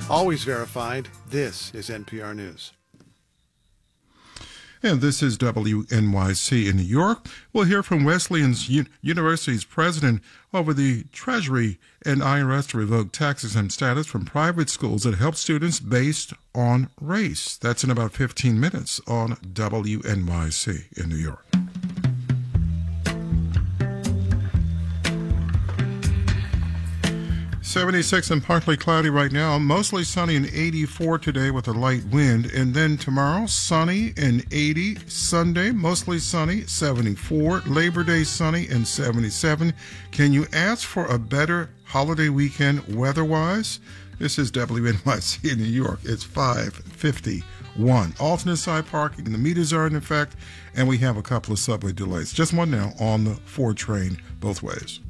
Always verified. This is NPR News. And this is WNYC in New York. We'll hear from Wesleyan University's president over the Treasury and IRS to revoke tax-exempt status from private schools that help students based on race. That's in about 15 minutes on WNYC in New York. 76 and partly cloudy right now. Mostly sunny and 84 today with a light wind. And then tomorrow, sunny and 80. Sunday, mostly sunny, 74. Labor Day, sunny and 77. Can you ask for a better holiday weekend weather-wise? This is WNYC in New York. It's 5:51. Alternate side parking, and the meters are in effect, and we have a couple of subway delays. Just one now on the 4 train both ways.